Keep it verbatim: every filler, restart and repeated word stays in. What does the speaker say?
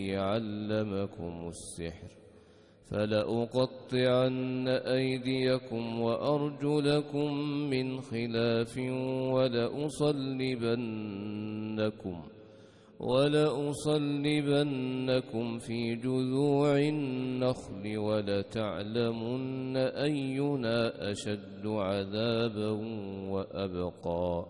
علمكم السحر فلأقطعن أيديكم وأرجلكم من خلاف ولأصلبنكم ولأصلبنكم في جذوع النخل ولتعلمن أينا أشد عذابا وأبقى